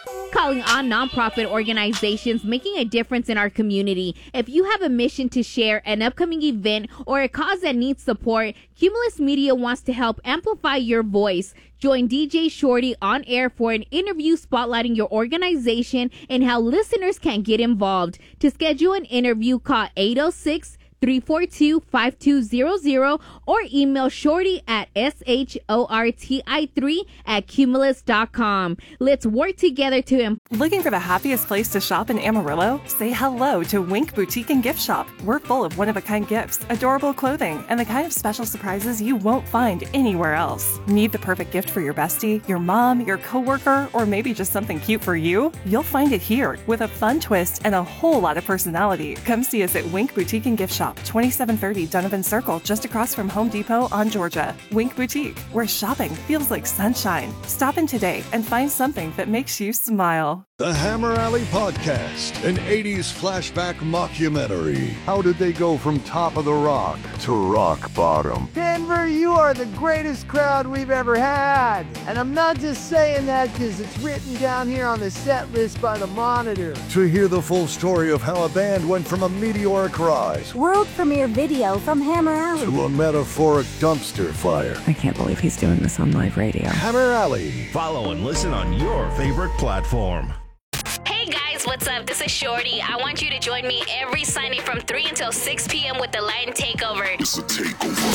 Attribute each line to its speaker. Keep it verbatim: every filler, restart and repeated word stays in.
Speaker 1: Calling on nonprofit organizations making a difference in our community. If you have a mission to share, an upcoming event, or a cause that needs support, Cumulus Media wants to help amplify your voice. Join D J Shorty on air for an interview spotlighting your organization and how listeners can get involved. To schedule an interview, call eight oh six, three four two, five two zero zero or email shorty at shorti three at cumulus dot com. Let's work together to improve.
Speaker 2: Looking for the happiest place to shop in Amarillo? Say hello to Wink Boutique and Gift Shop. We're full of one-of-a-kind gifts, adorable clothing, and the kind of special surprises you won't find anywhere else. Need the perfect gift for your bestie, your mom, your coworker, or maybe just something cute for you? You'll find it here with a fun twist and a whole lot of personality. Come see us at Wink Boutique and Gift Shop, twenty-seven thirty Donovan Circle, just across from Home Depot on Georgia. Wink Boutique, where shopping feels like sunshine. Stop in today and find something that makes you smile.
Speaker 3: The Hammer Alley Podcast, an eighties flashback mockumentary. How did they go from top of the rock to rock bottom?
Speaker 4: Denver, you are the greatest crowd we've ever had. And I'm not just saying that because it's written down here on the set list by the Monitor.
Speaker 3: To hear the full story of how a band went from a meteoric rise,
Speaker 5: world premiere video from Hammer Alley,
Speaker 3: to a metaphoric dumpster fire.
Speaker 6: I can't believe he's doing this on live radio.
Speaker 3: Hammer Alley.
Speaker 7: Follow and listen on your favorite platform.
Speaker 8: Hey guys, what's up? This is Shorty. I want you to join me every Sunday from three until six p.m. with the Latin Takeover.
Speaker 3: It's a takeover.